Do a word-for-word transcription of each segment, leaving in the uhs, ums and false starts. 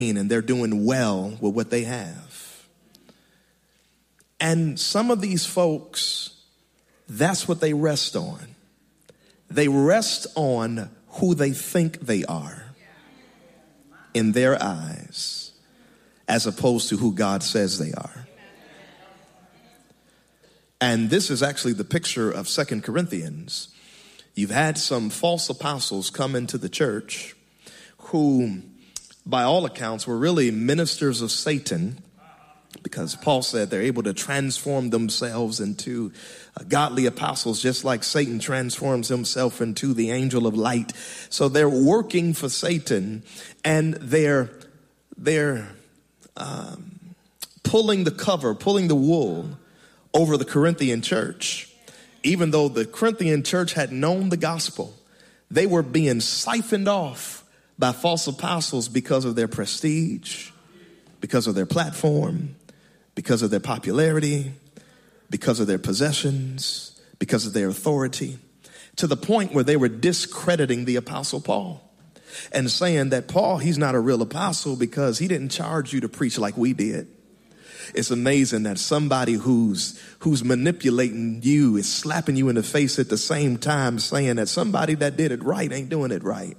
and they're doing well with what they have. And some of these folks, that's what they rest on. They rest on who they think they are in their eyes, as opposed to who God says they are. And this is actually the picture of Second Corinthians. You've had some false apostles come into the church who, by all accounts, were really ministers of Satan, because Paul said they're able to transform themselves into uh, godly apostles, just like Satan transforms himself into the angel of light. So they're working for Satan, and they're they're um, pulling the cover, pulling the wool over the Corinthian church. Even though the Corinthian church had known the gospel, they were being siphoned off by false apostles because of their prestige, because of their platform, because of their popularity, because of their possessions, because of their authority, to the point where they were discrediting the apostle Paul and saying that Paul, he's not a real apostle because he didn't charge you to preach like we did. It's amazing that somebody who's who's manipulating you is slapping you in the face at the same time, saying that somebody that did it right ain't doing it right.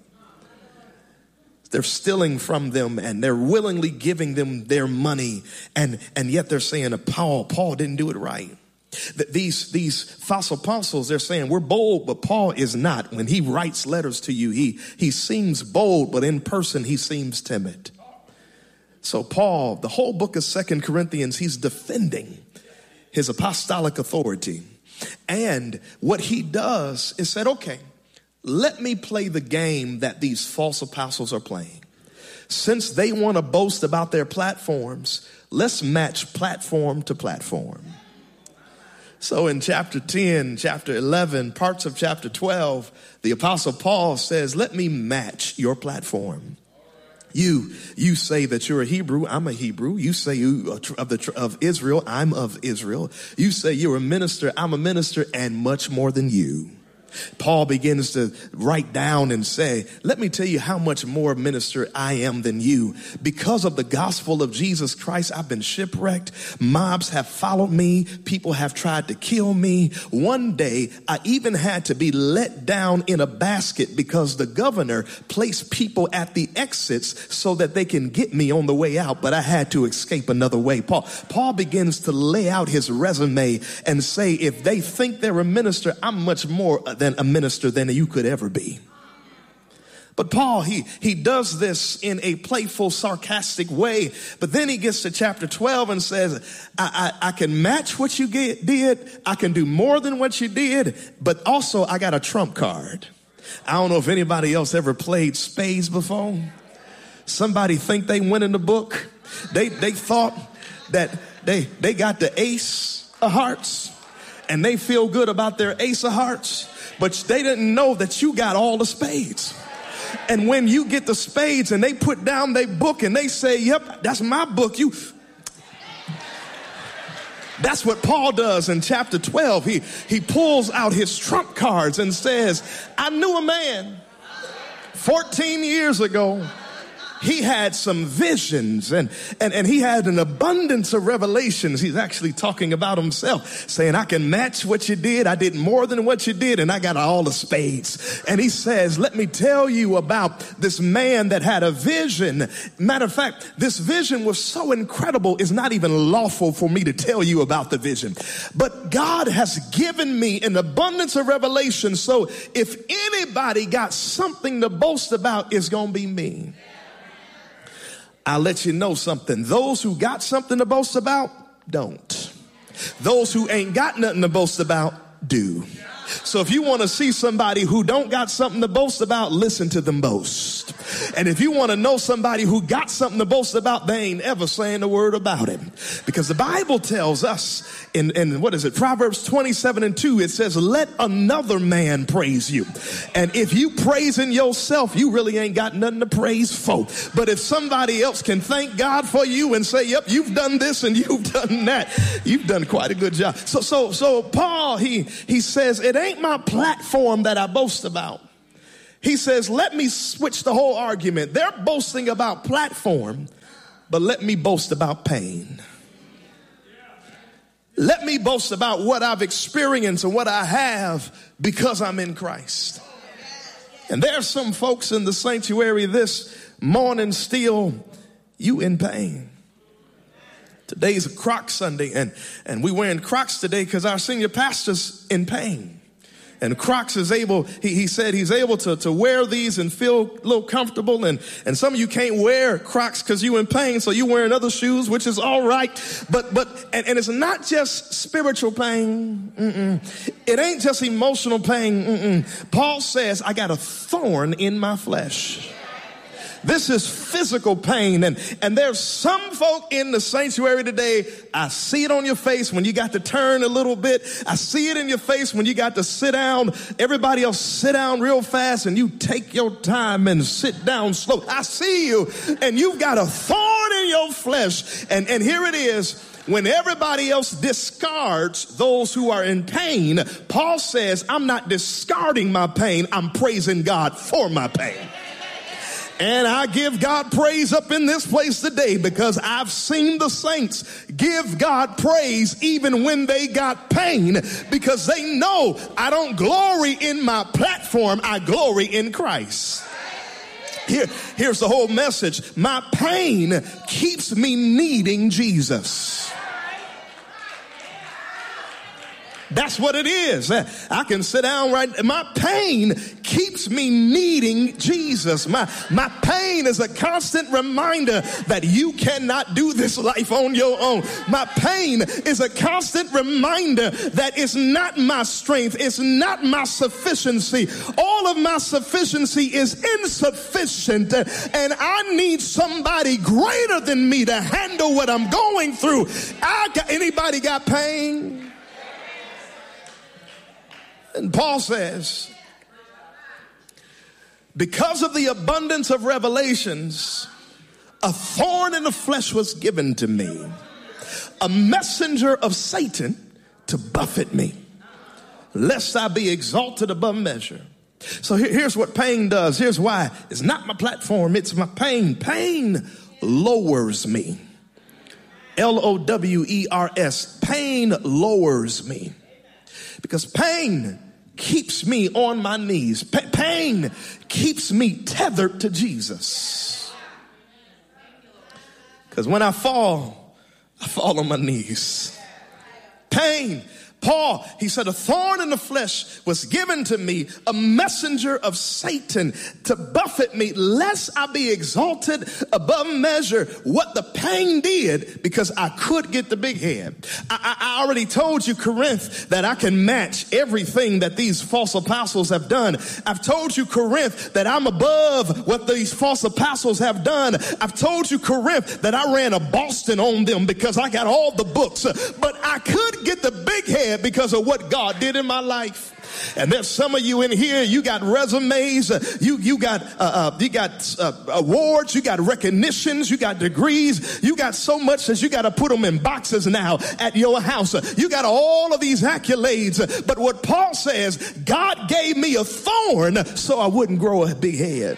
They're stealing from them, and they're willingly giving them their money, and and yet they're saying that Paul Paul didn't do it right. That these these false apostles, they're saying we're bold, but Paul is not. When he writes letters to you, he he seems bold, but in person he seems timid. So Paul, the whole book of Second Corinthians, he's defending his apostolic authority. And what he does is said, okay, let me play the game that these false apostles are playing. Since they want to boast about their platforms, let's match platform to platform. So in chapter ten, chapter eleven, parts of chapter twelve, the apostle Paul says, let me match your platform. You, you say that you're a Hebrew, I'm a Hebrew. You say you of the of Israel, I'm of Israel. You say you're a minister, I'm a minister, and much more than you. Paul begins to write down and say, let me tell you how much more minister I am than you. Because of the gospel of Jesus Christ, I've been shipwrecked. Mobs have followed me. People have tried to kill me. One day, I even had to be let down in a basket because the governor placed people at the exits so that they can get me on the way out. But I had to escape another way. Paul, Paul begins to lay out his resume and say, if they think they're a minister, I'm much more than a minister than you could ever be. But Paul, he he does this in a playful, sarcastic way. But then he gets to chapter twelve and says, I, I, I can match what you get, did. I can do more than what you did. But also, I got a trump card. I don't know if anybody else ever played spades before. Somebody think they win in the book. They they thought that they they got the ace of hearts, and they feel good about their ace of hearts. But they didn't know that you got all the spades. And when you get the spades and they put down their book and they say, yep, that's my book. You, that's what Paul does in chapter twelve. He, he pulls out his trump cards and says, I knew a man fourteen years ago. He had some visions and, and, and he had an abundance of revelations. He's actually talking about himself, saying, I can match what you did. I did more than what you did, and I got all the spades. And he says, let me tell you about this man that had a vision. Matter of fact, this vision was so incredible, it's not even lawful for me to tell you about the vision. But God has given me an abundance of revelation. So if anybody got something to boast about, it's going to be me. I'll let you know something. Those who got something to boast about, don't. Those who ain't got nothing to boast about, do. So if you want to see somebody who don't got something to boast about, listen to them boast. And if you want to know somebody who got something to boast about, they ain't ever saying a word about it. Because the Bible tells us in, in what is it, Proverbs twenty-seven and two, it says, let another man praise you. And if you praising yourself, you really ain't got nothing to praise for. But if somebody else can thank God for you and say, yep, you've done this and you've done that, you've done quite a good job. So, so, so Paul, he, he says, it ain't my platform that I boast about. He says, let me switch the whole argument. They're boasting about platform, but let me boast about pain. Let me boast about what I've experienced and what I have because I'm in Christ. And there are some folks in the sanctuary this morning still, you in pain. Today's a Croc Sunday, and, and we wearing Crocs today because our senior pastor's in pain. And Crocs is able, he, he said he's able to, to wear these and feel a little comfortable. And, and some of you can't wear Crocs because you're in pain, so you're wearing other shoes, which is all right. But, but and, and it's not just spiritual pain. Mm-mm. It ain't just emotional pain. Mm-mm. Paul says, I got a thorn in my flesh. This is physical pain. And, and there's some folk in the sanctuary today. I see it on your face when you got to turn a little bit. I see it in your face when you got to sit down. Everybody else sit down real fast and you take your time and sit down slow. I see you and you've got a thorn in your flesh. And, and here it is. When everybody else discards those who are in pain, Paul says, I'm not discarding my pain. I'm praising God for my pain. And I give God praise up in this place today because I've seen the saints give God praise even when they got pain, because they know I don't glory in my platform. I glory in Christ. Here, here's the whole message. My pain keeps me needing Jesus. That's what it is. I can sit down right. My pain keeps me needing Jesus. My, my pain is a constant reminder that you cannot do this life on your own. My pain is a constant reminder that it's not my strength. It's not my sufficiency. All of my sufficiency is insufficient. And I need somebody greater than me to handle what I'm going through. I got, anybody got pain? And Paul says, because of the abundance of revelations, a thorn in the flesh was given to me, a messenger of Satan to buffet me, lest I be exalted above measure. So here, here's what pain does. Here's why. It's not my platform. It's my pain. Pain lowers me. L O W E R S. Pain lowers me. Because pain keeps me on my knees. Pa- pain keeps me tethered to Jesus. Because when I fall, I fall on my knees. Pain. Paul, he said, a thorn in the flesh was given to me, a messenger of Satan to buffet me, lest I be exalted above measure. What the pain did, because I could get the big head. I, I, I already told you, Corinth, that I can match everything that these false apostles have done. I've told you, Corinth, that I'm above what these false apostles have done. I've told you, Corinth, that I ran a Boston on them because I got all the books. But I could get the big head because of what God did in my life. And there's some of you in here, you got resumes, uh, you you got uh, uh, you got uh, awards, you got recognitions, you got degrees, you got so much that you got to put them in boxes now at your house. You got all of these accolades. But what Paul says, God gave me a thorn so I wouldn't grow a big head.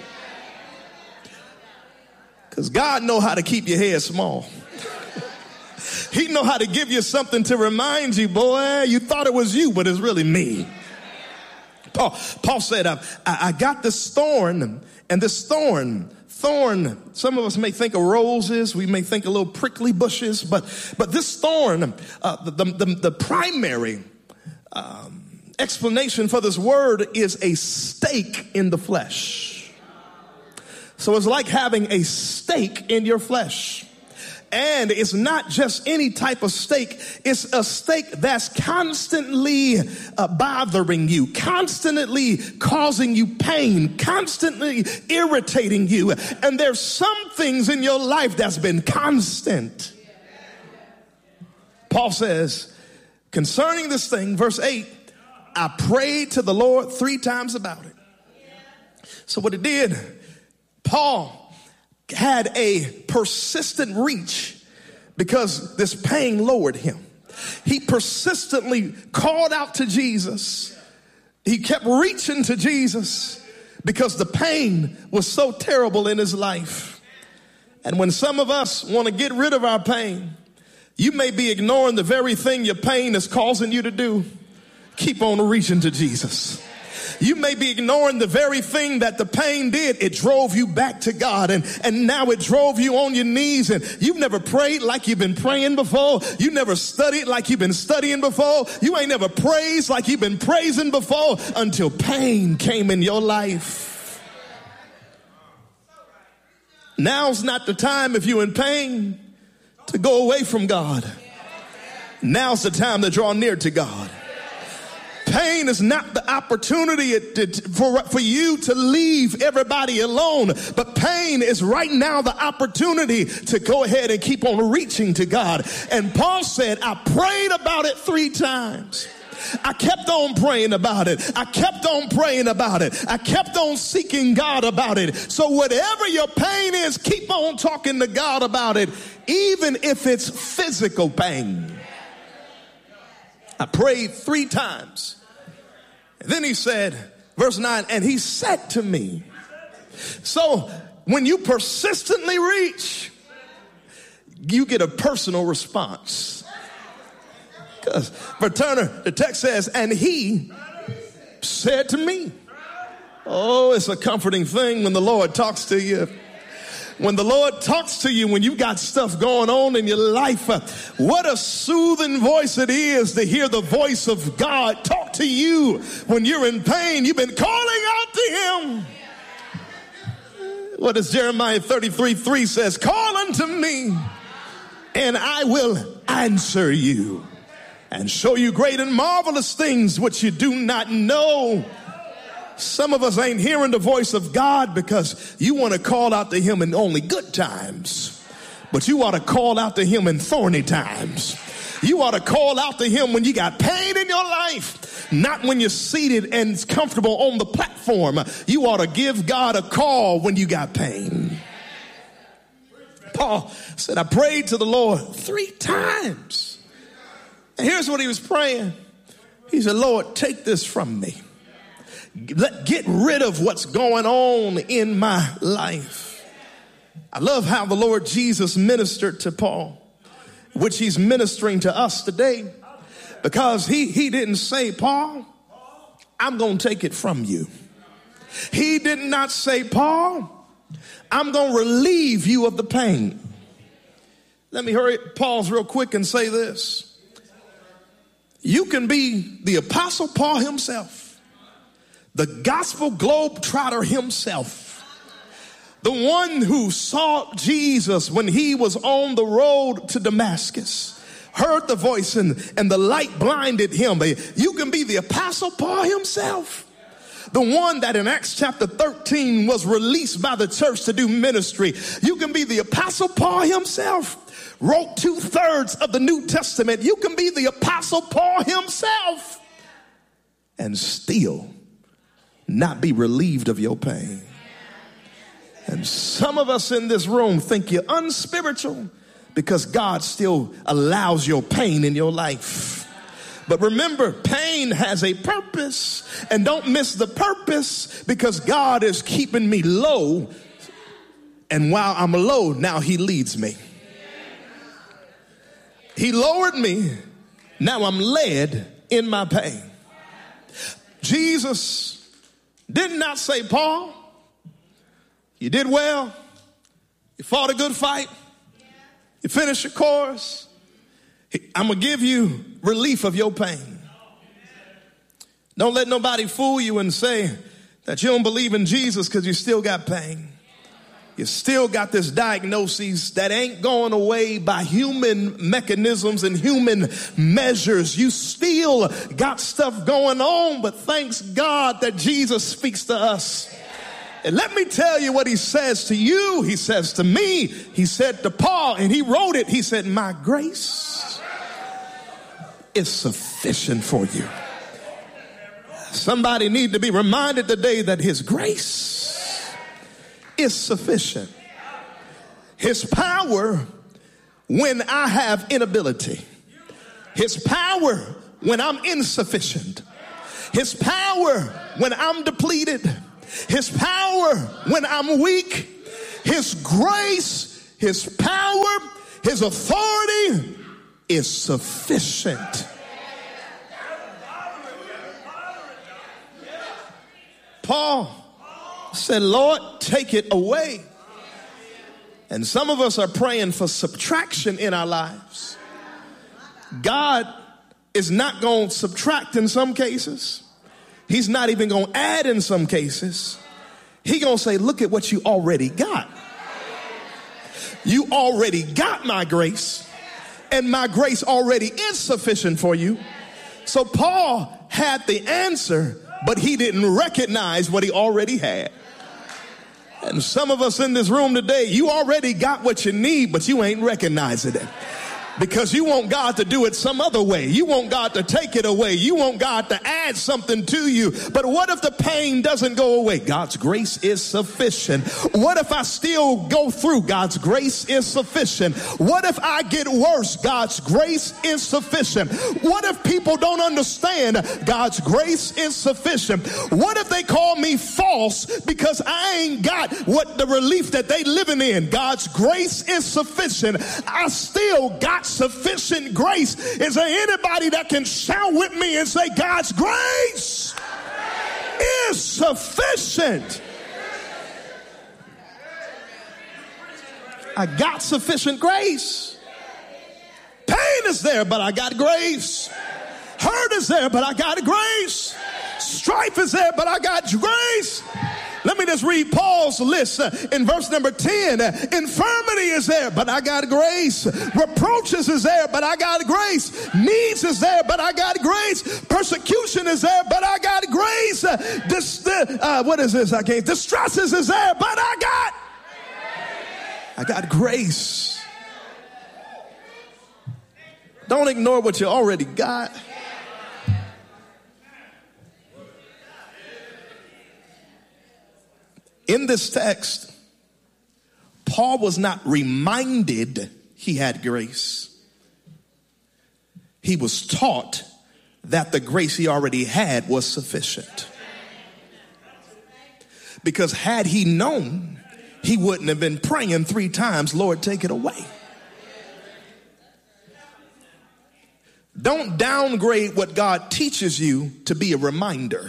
Because God know how to keep your head small. He know how to give you something to remind you, boy, you thought it was you, but it's really me. Paul, Paul said, I, I got this thorn, and this thorn, thorn, some of us may think of roses, we may think of little prickly bushes, but but this thorn, uh, the, the, the primary um, explanation for this word is a stake in the flesh. So it's like having a stake in your flesh. And it's not just any type of stake. It's a stake that's constantly uh, bothering you, constantly causing you pain, constantly irritating you. And there's some things in your life that's been constant. Paul says, concerning this thing, verse eight, I prayed to the Lord three times about it. So what it did, Paul had a persistent reach because this pain lowered him. He persistently called out to Jesus. He kept reaching to Jesus because the pain was so terrible in his life. And when some of us want to get rid of our pain, you may be ignoring the very thing your pain is causing you to do. Keep on reaching to Jesus. You may be ignoring the very thing that the pain did. It drove you back to God, and, and now it drove you on your knees, and you've never prayed like you've been praying before. You never studied like you've been studying before. You ain't never praised like you've been praising before until pain came in your life. Now's not the time, if you're in pain, to go away from God. Now's the time to draw near to God. Pain is not the opportunity for, for you to leave everybody alone, but pain is right now the opportunity to go ahead and keep on reaching to God. And Paul said, I prayed about it three times. I kept on praying about it. I kept on praying about it. I kept on seeking God about it. So whatever your pain is, keep on talking to God about it, even if it's physical pain. I prayed three times. And then he said, verse nine, and he said to me. So when you persistently reach, you get a personal response. Because for Turner, the text says, and he said to me. Oh, it's a comforting thing when the Lord talks to you. When the Lord talks to you, when you've got stuff going on in your life, uh, what a soothing voice it is to hear the voice of God talk to you when you're in pain. You've been calling out to him. What does Jeremiah thirty-three three says? Call unto me and I will answer you and show you great and marvelous things which you do not know. Some of us ain't hearing the voice of God because you want to call out to him in only good times, but you ought to call out to him in thorny times. You ought to call out to him when you got pain in your life, not when you're seated and comfortable on the platform. You ought to give God a call when you got pain. Paul said, I prayed to the Lord three times. And here's what he was praying. He said, Lord, take this from me. Let, get rid of what's going on in my life. I love how the Lord Jesus ministered to Paul, which he's ministering to us today, because he, he didn't say, Paul, I'm going to take it from you. He did not say, Paul, I'm going to relieve you of the pain. Let me hurry, pause real quick and say this. You can be the Apostle Paul himself, the gospel globetrotter himself, the one who saw Jesus when he was on the road to Damascus, heard the voice and, and the light blinded him. You can be the Apostle Paul himself, the one that in Acts chapter thirteen was released by the church to do ministry. You can be the Apostle Paul himself, wrote two thirds of the New Testament. You can be the Apostle Paul himself and still not be relieved of your pain. And some of us in this room think you're unspiritual because God still allows your pain in your life. But remember, pain has a purpose, and don't miss the purpose, because God is keeping me low, and while I'm low, now he leads me. He lowered me, now I'm led in my pain. Jesus did not say, Paul, you did well. You fought a good fight. You finished your course. I'm going to give you relief of your pain. Don't let nobody fool you and say that you don't believe in Jesus because you still got pain. You still got this diagnosis that ain't going away by human mechanisms and human measures. You still got stuff going on, but thanks God that Jesus speaks to us. And let me tell you what he says to you. He says to me, he said to Paul, and he wrote it. He said, my grace is sufficient for you. Somebody need to be reminded today that his grace is sufficient. His power when I have inability. His power when I'm insufficient. His power when I'm depleted. His power when I'm weak. His grace, his power, his authority is sufficient. Paul said, Lord, take it away. And some of us are praying for subtraction in our lives. God is not going to subtract in some cases. He's not even going to add in some cases. He's going to say, look at what you already got. You already got my grace, and my grace already is sufficient for you. So Paul had the answer, but he didn't recognize what he already had. And some of us in this room today, you already got what you need, but you ain't recognizing it. Because you want God to do it some other way. You want God to take it away. You want God to add something to you. But what if the pain doesn't go away? God's grace is sufficient. What if I still go through? God's grace is sufficient. What if I get worse? God's grace is sufficient. What if people don't understand? God's grace is sufficient. What if they call me false because I ain't got what the relief that they living in? God's grace is sufficient. I still got sufficient grace. Is there anybody that can shout with me and say, God's grace is sufficient? I got sufficient grace. Pain is there, but I got grace. Hurt is there, but I got grace. Strife is there, but I got grace. Let me just read Paul's list uh, in verse number ten. Uh, infirmity is there, but I got grace. Reproaches is there, but I got grace. Needs is there, but I got grace. Persecution is there, but I got grace. Uh, dis- uh, what is this? I can't. Distresses is there, but I got. I got grace. Don't ignore what you already got. In this text, Paul was not reminded he had grace. He was taught that the grace he already had was sufficient. Because had he known, he wouldn't have been praying three times, Lord, take it away. Don't downgrade what God teaches you to be a reminder.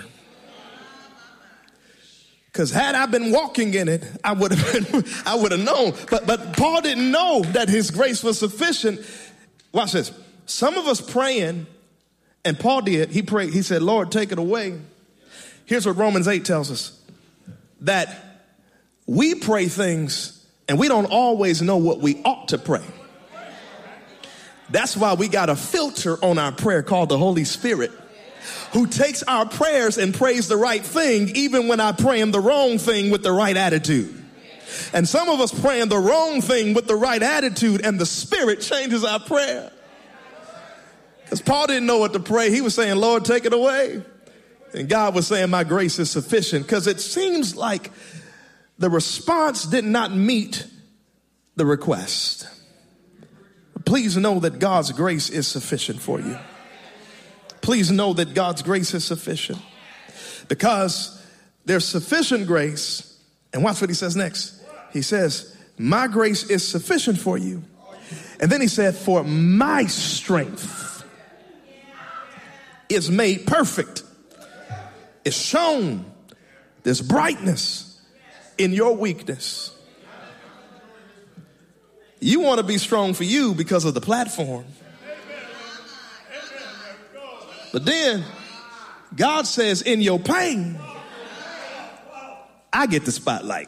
Because had I been walking in it, I would have been, I would have known. But but Paul didn't know that his grace was sufficient. Watch this. Some of us praying, and Paul did, he prayed, he said, Lord, take it away. Here's what Romans eight tells us. That we pray things, and we don't always know what we ought to pray. That's why we got a filter on our prayer called the Holy Spirit, who takes our prayers and prays the right thing, even when I pray in the wrong thing with the right attitude. And some of us praying the wrong thing with the right attitude, and the Spirit changes our prayer. Because Paul didn't know what to pray. He was saying, Lord, take it away. And God was saying, my grace is sufficient. Because it seems like the response did not meet the request. Please know that God's grace is sufficient for you. Please know that God's grace is sufficient, because there's sufficient grace. And watch what he says next. He says, my grace is sufficient for you. And then he said, for my strength is made perfect. It's shown. There's brightness in your weakness. You want to be strong for you because of the platform. But then God says, in your pain, I get the spotlight.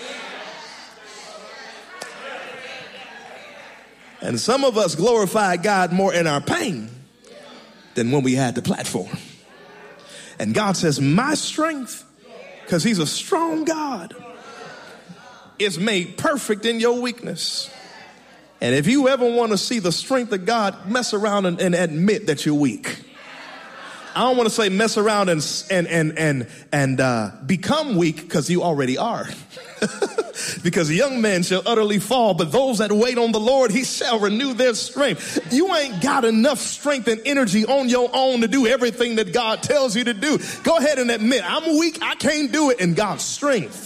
And some of us glorified God more in our pain than when we had the platform. And God says, my strength, because he's a strong God, is made perfect in your weakness. And if you ever want to see the strength of God, mess around and, and admit that you're weak. I don't want to say mess around and and and and and uh, become weak, because you already are. Because young men shall utterly fall, but those that wait on the Lord, he shall renew their strength. You ain't got enough strength and energy on your own to do everything that God tells you to do. Go ahead and admit, I'm weak, I can't do it. In God's strength,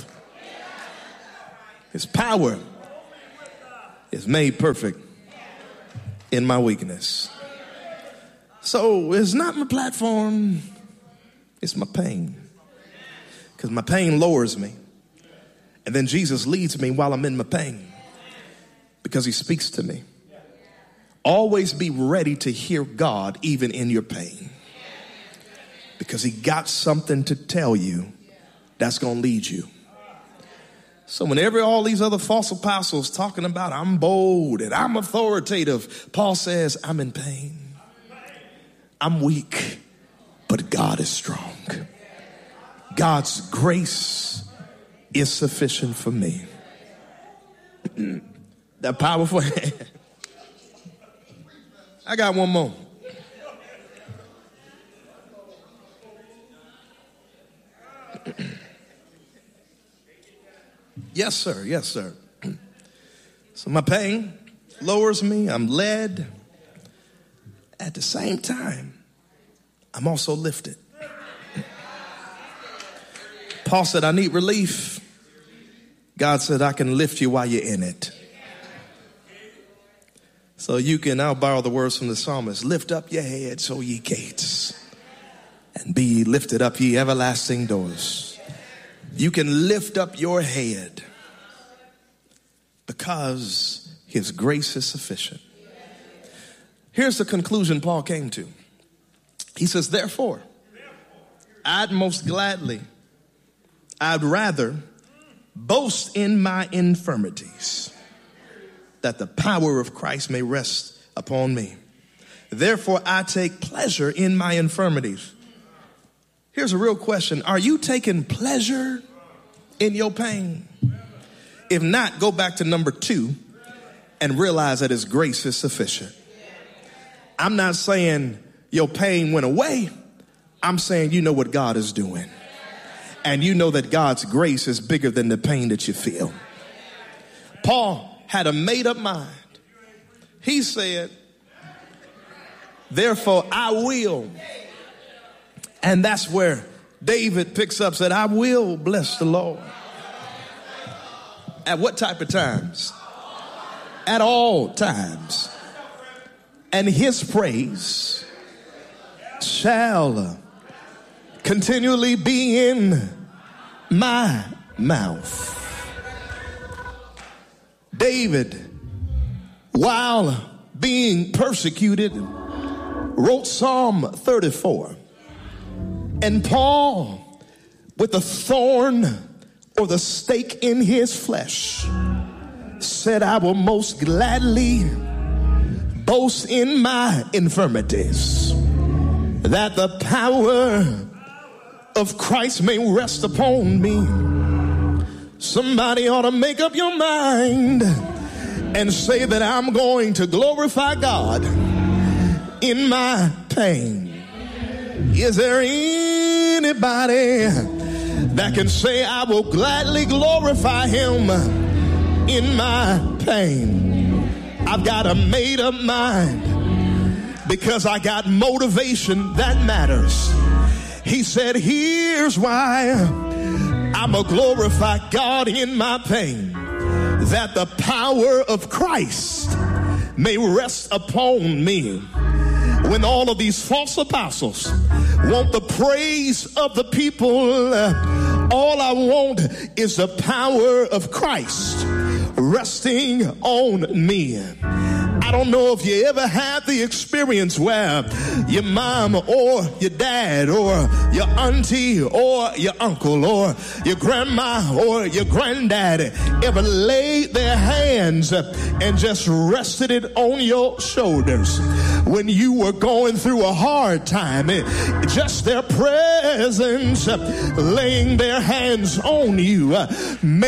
his power is made perfect in my weakness. So it's not my platform, it's my pain. Because my pain lowers me. And then Jesus leads me while I'm in my pain. Because he speaks to me. Always be ready to hear God even in your pain. Because he got something to tell you that's going to lead you. So whenever all these other false apostles talking about I'm bold and I'm authoritative, Paul says I'm in pain. I'm weak, but God is strong. God's grace is sufficient for me. That powerful. I got one more. Yes, sir. Yes, sir. So my pain lowers me. I'm led. At the same time, I'm also lifted. Paul said, I need relief. God said, I can lift you while you're in it. So you can, I'll borrow the words from the psalmist, lift up your heads, O ye gates, and be ye lifted up, ye everlasting doors. You can lift up your head because his grace is sufficient. Here's the conclusion Paul came to. He says, therefore, I'd most gladly, I'd rather boast in my infirmities, that the power of Christ may rest upon me. Therefore, I take pleasure in my infirmities. Here's a real question. Are you taking pleasure in your pain? If not, go back to number two and realize that his grace is sufficient. I'm not saying your pain went away. I'm saying you know what God is doing. And you know that God's grace is bigger than the pain that you feel. Paul had a made up mind. He said, therefore I will. And that's where David picks up, said, I will bless the Lord. At what type of times? At all times. And his praise shall continually be in my mouth. David, while being persecuted, wrote Psalm thirty-four. And Paul, with the thorn or the stake in his flesh, said, I will most gladly boast in my infirmities, that the power of Christ may rest upon me. Somebody ought to make up your mind and say that I'm going to glorify God in my pain. Is there anybody that can say I will gladly glorify him in my pain? I've got a made up mind because I got motivation that matters. He said, here's why I'm going to glorify God in my pain, that the power of Christ may rest upon me. When all of these false apostles want the praise of the people, uh, all I want is the power of Christ resting on me. I don't know if you ever had the experience where your mom or your dad or your auntie or your uncle or your grandma or your granddad ever laid their hands and just rested it on your shoulders when you were going through a hard time. It, just their presence, laying their hands on you,